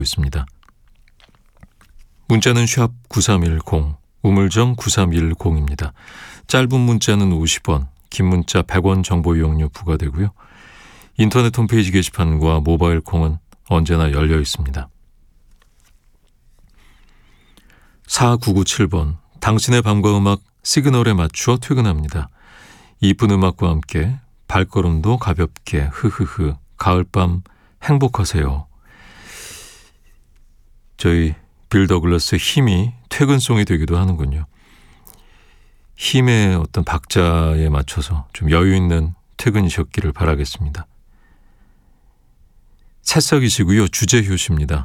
있습니다. 문자는 샵 9310, 우물정 9310입니다. 짧은 문자는 50원, 긴 문자 100원 정보 이용료 부과되고요. 인터넷 홈페이지 게시판과 모바일 콩은 언제나 열려 있습니다. 4997번, 당신의 밤과 음악 시그널에 맞추어 퇴근합니다. 이쁜 음악과 함께 발걸음도 가볍게 흐흐흐 가을밤 행복하세요. 저희 빌 더글라스의 힘이 퇴근송이 되기도 하는군요. 힘의 어떤 박자에 맞춰서 좀 여유 있는 퇴근이셨기를 바라겠습니다. 새싹이시고요. 주제효시입니다.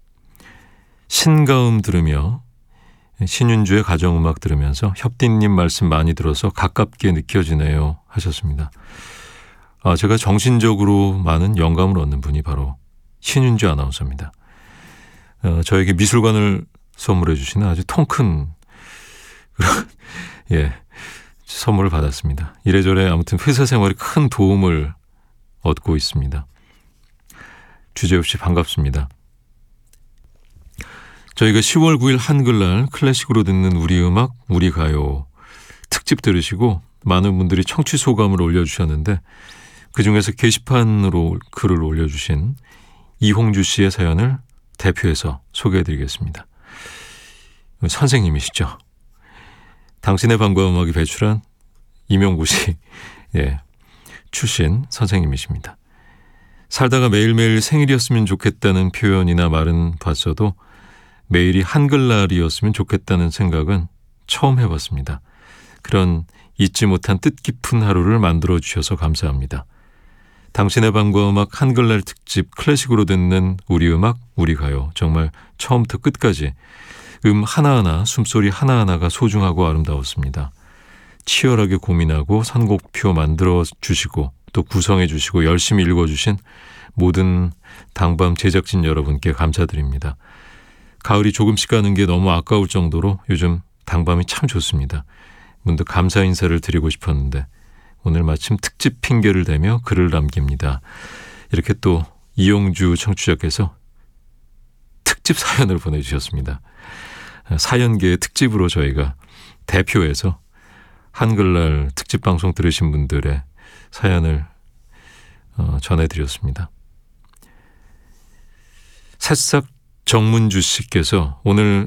신가음 들으며 신윤주의 가정음악 들으면서 협디님 말씀 많이 들어서 가깝게 느껴지네요 하셨습니다. 제가 정신적으로 많은 영감을 얻는 분이 바로 신윤주 아나운서입니다. 저에게 미술관을 선물해 주시는 아주 통큰 선물을 받았습니다. 이래저래 아무튼 회사 생활에 큰 도움을 얻고 있습니다. 주제없이 반갑습니다. 저희가 10월 9일 한글날 클래식으로 듣는 우리 음악, 우리 가요 특집 들으시고 많은 분들이 청취 소감을 올려주셨는데 그중에서 게시판으로 글을 올려주신 이홍주 씨의 사연을 대표해서 소개해드리겠습니다. 선생님이시죠. 당신의 밤과 음악이 배출한 임용고시 출신 선생님이십니다. 살다가 매일매일 생일이었으면 좋겠다는 표현이나 말은 봤어도 매일이 한글날이었으면 좋겠다는 생각은 처음 해봤습니다. 그런 잊지 못한 뜻깊은 하루를 만들어주셔서 감사합니다. 당신의 밤과 음악 한글날 특집 클래식으로 듣는 우리 음악, 우리 가요. 정말 처음부터 끝까지 하나하나, 숨소리 하나하나가 소중하고 아름다웠습니다. 치열하게 고민하고 선곡표 만들어주시고 또 구성해주시고 열심히 읽어주신 모든 당밤 제작진 여러분께 감사드립니다. 가을이 조금씩 가는 게 너무 아까울 정도로 요즘 당밤이 참 좋습니다. 문득 감사 인사를 드리고 싶었는데 오늘 마침 특집 핑계를 대며 글을 남깁니다. 이렇게 또 이용주 청취자께서 특집 사연을 보내주셨습니다. 사연계의 특집으로 저희가 대표해서 한글날 특집 방송 들으신 분들의 사연을 전해드렸습니다. 새싹 정문주 씨께서 오늘